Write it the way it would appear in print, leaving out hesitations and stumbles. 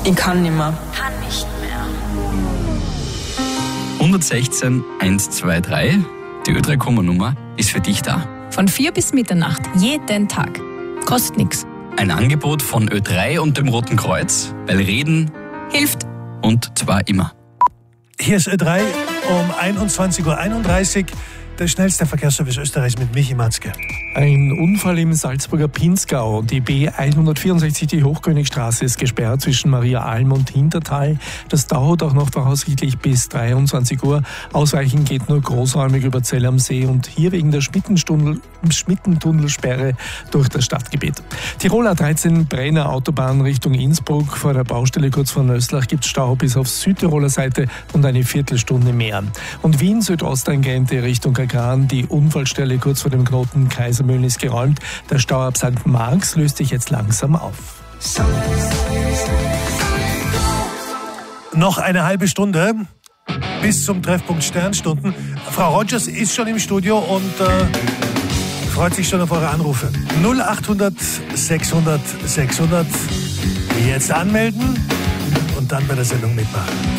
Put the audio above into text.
Ich kann nicht mehr. 116 123, die Ö3-Nummer ist für dich da. Von 4 bis Mitternacht, jeden Tag. Kostet nichts. Ein Angebot von Ö3 und dem Roten Kreuz, weil Reden Hilft. und zwar immer. Hier ist Ö3 um 21.31 Uhr. Der schnellste Verkehrsservice Österreichs mit Michi Matzke. Ein Unfall im Salzburger Pinzgau. Die B164, die Hochkönigstraße, ist gesperrt zwischen Mariaalm und Hintertal. Das dauert auch noch voraussichtlich bis 23 Uhr. Ausweichen geht nur großräumig über Zell am See und hier wegen der Schmittentunnelsperre durch das Stadtgebiet. Tiroler 13 Brenner Autobahn Richtung Innsbruck. Vor der Baustelle kurz vor Nöslach gibt es Stau bis auf Südtiroler Seite und eine Viertelstunde mehr. Und Wien Südostangente Richtung Kagran. Die Unfallstelle kurz vor dem Knoten Kaisermühlen ist geräumt. Der Stau ab St. Marx löst sich jetzt langsam auf. Noch eine halbe Stunde bis zum Treffpunkt Sternstunden. Frau Rogers ist schon im Studio und freut sich schon auf eure Anrufe. 0800 600 600. Jetzt anmelden und dann bei der Sendung mitmachen.